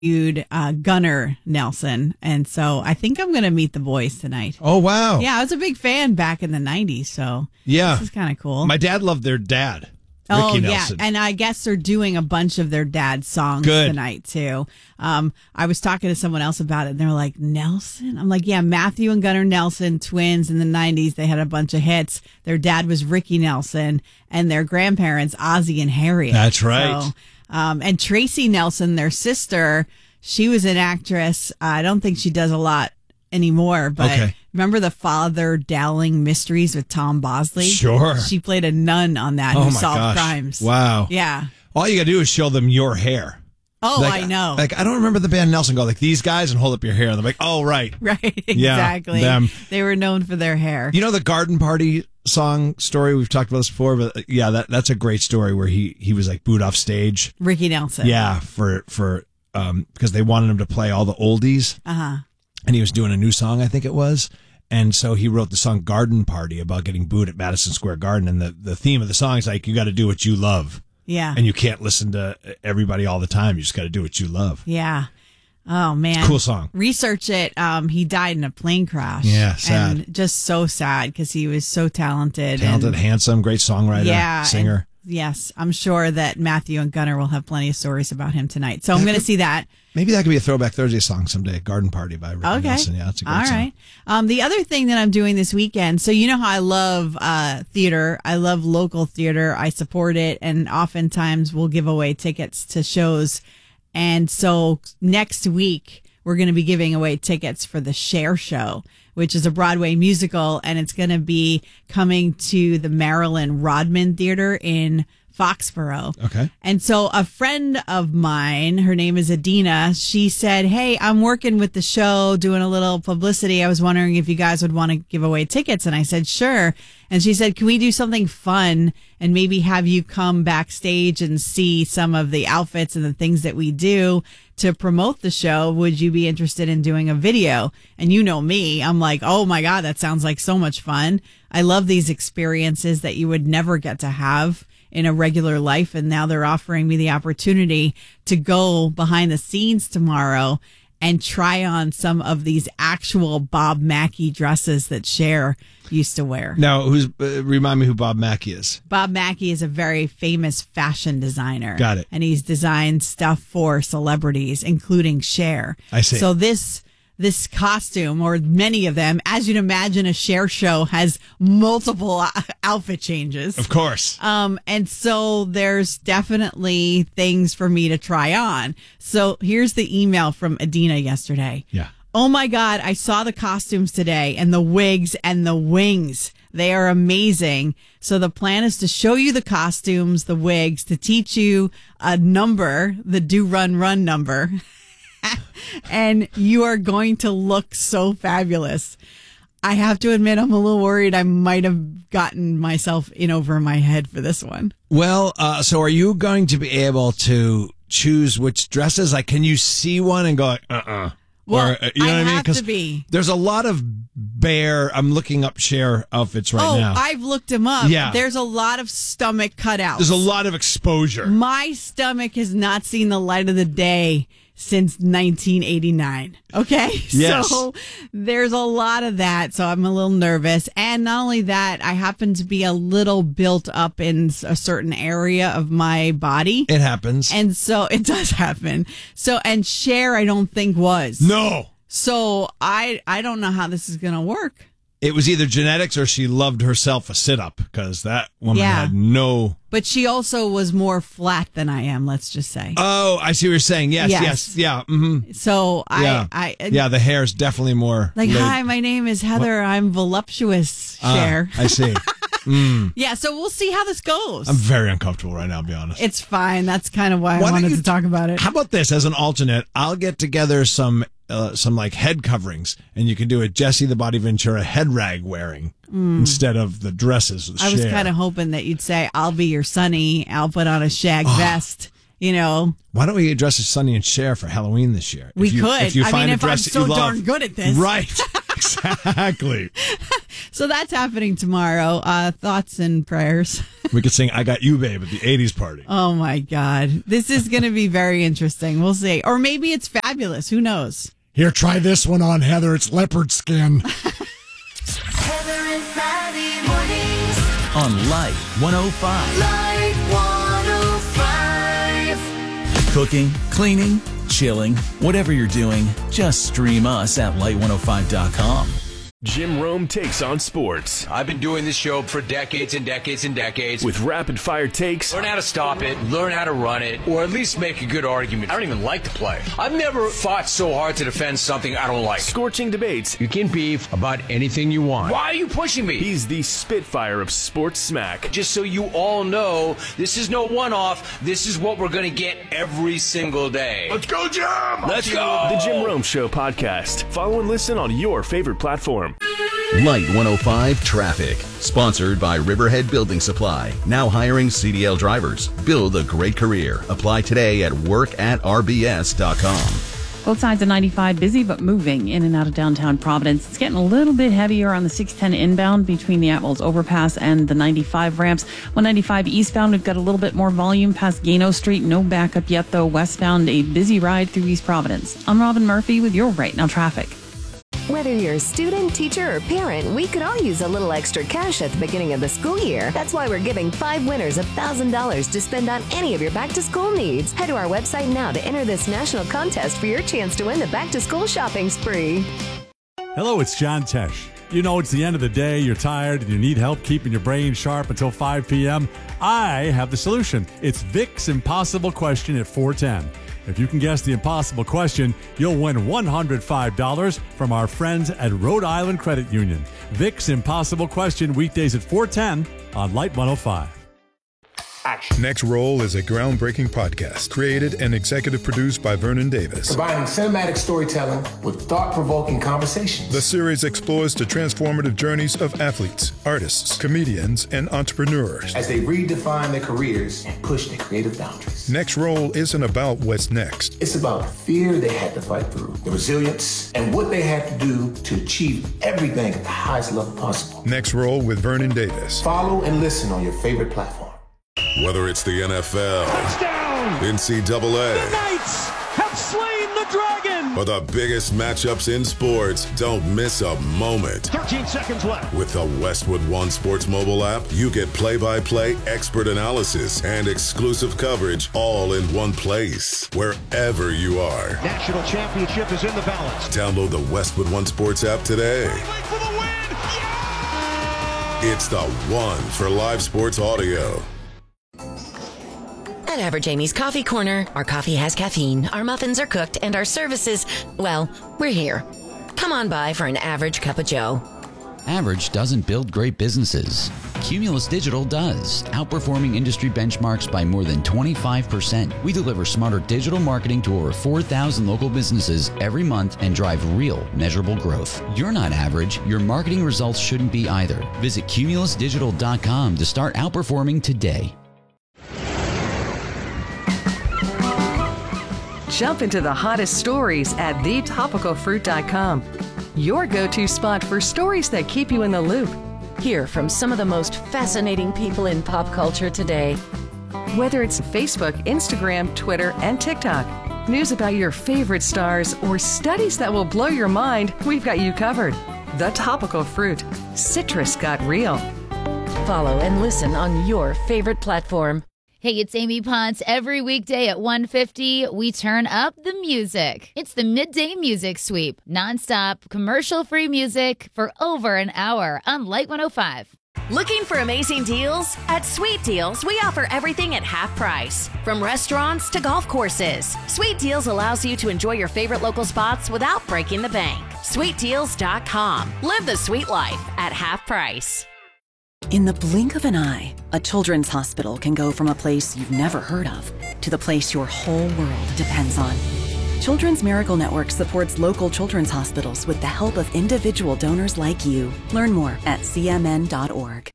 Gunnar Nelson. And so I think I'm going to meet the boys tonight. Oh, wow. Yeah, I was a big fan back in the 90s. So yeah, this is kind of cool. My dad loved their dad. Oh, Ricky yeah. Nelson. And I guess they're doing a bunch of their dad's songs tonight, too. I was talking to someone else about it, and they're like, Nelson? I'm like, yeah, Matthew and Gunnar Nelson, twins in the 90s. They had a bunch of hits. Their dad was Ricky Nelson, and their grandparents, Ozzie and Harriet. That's right. So, and Tracy Nelson, their sister, she was an actress. I don't think she does a lot anymore, but remember the Father Dowling Mysteries with Tom Bosley? Sure. She played a nun on that who solved crimes. Wow. Yeah. All you got to do is show them your hair. Oh, I know. Like, I don't remember the band Nelson go like these guys and hold up your hair. And they're like, oh, right. Right. Exactly. Yeah, them. They were known for their hair. You know the Garden Party song story? We've talked about this before, but yeah, that's a great story where he was like booed off stage. Ricky Nelson. Yeah. For because they wanted him to play all the oldies. Uh-huh. And he was doing a new song, I think it was. And so he wrote the song Garden Party about getting booed at Madison Square Garden. And the theme of the song is like, you got to do what you love. Yeah. And you can't listen to everybody all the time. You just got to do what you love. Yeah. Oh, man. Cool song. Research it. He died in a plane crash. Yeah, sad. And just so sad because he was so talented. Handsome, great songwriter, singer. Yes, I'm sure that Matthew and Gunnar will have plenty of stories about him tonight. So I'm going to see that. Maybe that could be a Throwback Thursday song someday. Garden Party by Ricky Nelson. Yeah, that's a great song. All right. The other thing that I'm doing this weekend, so you know how I love theater. I love local theater. I support it, and oftentimes we'll give away tickets to shows. And so next week, we're going to be giving away tickets for the Cher Show, which is a Broadway musical, and it's going to be coming to the Marilyn Rodman Theater in Foxborough. Okay. And so a friend of mine, her name is Adina, she said, hey, I'm working with the show, doing a little publicity. I was wondering if you guys would want to give away tickets. And I said, sure. And she said, can we do something fun and maybe have you come backstage and see some of the outfits and the things that we do to promote the show? Would you be interested in doing a video? And you know me, I'm like, oh my God, that sounds like so much fun. I love these experiences that you would never get to have in a regular life. And now they're offering me the opportunity to go behind the scenes tomorrow and try on some of these actual Bob Mackie dresses that Cher used to wear. Now, remind me who Bob Mackie is. Bob Mackie is a very famous fashion designer. Got it. And he's designed stuff for celebrities, including Cher. I see. So this costume, or many of them, as you'd imagine, a Cher show has multiple outfit changes. Of course. And so there's definitely things for me to try on. So here's the email from Adina yesterday. Yeah. Oh my God, I saw the costumes today and the wigs and the wings. They are amazing. So the plan is to show you the costumes, the wigs, to teach you a number, the do run run number. And you are going to look so fabulous. I have to admit, I'm a little worried I might have gotten myself in over my head for this one. Well, so are you going to be able to choose which dresses? Like, can you see one and go, like, Well, or, you know what I mean? Have to be. There's a lot of I'm looking up Cher outfits right now. Oh, I've looked them up. Yeah. There's a lot of stomach cutouts. There's a lot of exposure. My stomach has not seen the light of the day since 1989. Okay? Yes. So there's a lot of that. So I'm a little nervous. And not only that, I happen to be a little built up in a certain area of my body. It happens. And so it does happen. So, and Cher, I don't think was. No. So I don't know how this is going to work. It was either genetics or she loved herself a sit-up, because that woman had no... But she also was more flat than I am, let's just say. Oh, I see what you're saying. Yes. Yeah. Mm-hmm. So yeah, the hair's definitely more... Like, hi, my name is Heather. I'm voluptuous, Cher. I see. Yeah, so we'll see how this goes. I'm very uncomfortable right now, to be honest. It's fine. That's kind of why I wanted to talk about it. How about this as an alternate? I'll get together some like head coverings, and you can do a Jesse the Body Ventura head rag wearing instead of the dresses with I was Cher. kind of hoping that you'd say, I'll be your Sonny. I'll put on a shag vest, you know. Why don't we get dressed as Sonny and Cher for Halloween this year? We could. If you find a if dress I'm that you so love. darn good at this. Right. Exactly. So that's happening tomorrow. Thoughts and prayers. We could sing I Got You, Babe at the 80s party. Oh, my God. This is going to be very interesting. We'll see. Or maybe it's fabulous. Who knows? Here, try this one on, Heather. It's leopard skin. Heather and Maddie mornings On Light 105. Light 105. Cooking, cleaning, chilling, whatever you're doing, just stream us at light105.com. Jim Rome takes on sports I've been doing this show for decades and decades and decades. with rapid-fire takes, Learn how to stop it, learn how to run it, or at least make a good argument. I don't even like the play. I've never fought so hard to defend something I don't like. scorching debates. You can beef about anything you want. Why are you pushing me? He's the Spitfire of sports smack. Just so you all know, this is no one-off. This is what we're going to get every single day. Let's go, Jim! Let's go! The Jim Rome Show podcast. Follow and listen on your favorite platform. Light 105 Traffic. Sponsored by Riverhead Building Supply. Now hiring CDL drivers. Build a great career. Apply today at work@rbs.com. Both sides of 95 busy but moving in and out of downtown Providence. It's getting a little bit heavier on the 610 inbound between the Atwells overpass and the 95 ramps. 195 eastbound, we've got a little bit more volume past Gano Street. No backup yet, though. Westbound, a busy ride through East Providence. I'm Robin Murphy with your Right Now traffic. Whether you're a student, teacher, or parent, we could all use a little extra cash at the beginning of the school year. That's why we're giving 5 winners $1,000 to spend on any of your back-to-school needs. Head to our website now to enter this national contest for your chance to win the back-to-school shopping spree. Hello, it's John Tesh. You know, it's the end of the day, you're tired, and you need help keeping your brain sharp until 5 p.m. I have the solution. It's Vic's Impossible Question at 410. If you can guess the impossible question, you'll win $105 from our friends at Rhode Island Credit Union. Vic's Impossible Question, weekdays at 410 on Light 105. Next Roll is a groundbreaking podcast created and executive produced by Vernon Davis. Combining cinematic storytelling with thought-provoking conversations. The series explores the transformative journeys of athletes, artists, comedians, and entrepreneurs as they redefine their careers and push their creative boundaries. Next Roll isn't about what's next. It's about the fear they had to fight through, the resilience, and what they had to do to achieve everything at the highest level possible. Next Roll with Vernon Davis. Follow and listen on your favorite platform. Whether it's the NFL, touchdown, NCAA, the Knights have slain the dragon, or the biggest matchups in sports, don't miss a moment. 13 seconds left. With the Westwood One Sports mobile app, you get play-by-play expert analysis and exclusive coverage all in one place, wherever you are. National championship is in the balance. Download the Westwood One Sports app today. For the win. Yeah! It's the one for live sports audio. At Average Amy's Coffee Corner, our coffee has caffeine, our muffins are cooked, and our services, well, we're here. Come on by for an average cup of joe. Average doesn't build great businesses. Cumulus Digital does, outperforming industry benchmarks by more than 25%. We deliver smarter digital marketing to over 4,000 local businesses every month and drive real, measurable growth. You're not average. Your marketing results shouldn't be either. Visit cumulusdigital.com to start outperforming today. Jump into the hottest stories at thetopicalfruit.com. Your go-to spot for stories that keep you in the loop. Hear from some of the most fascinating people in pop culture today. Whether it's Facebook, Instagram, Twitter, and TikTok, news about your favorite stars, or studies that will blow your mind, we've got you covered. The Topical Fruit. Citrus got real. Follow and listen on your favorite platform. Hey, it's Amy Ponce. Every weekday at 1:50, we turn up the music. It's the Midday Music Sweep. Nonstop, commercial-free music for over an hour on Light 105. Looking for amazing deals? At Sweet Deals, we offer everything at half price. From restaurants to golf courses. Sweet Deals allows you to enjoy your favorite local spots without breaking the bank. SweetDeals.com. Live the sweet life at half price. In the blink of an eye, a children's hospital can go from a place you've never heard of to the place your whole world depends on. Children's Miracle Network supports local children's hospitals with the help of individual donors like you. Learn more at cmn.org.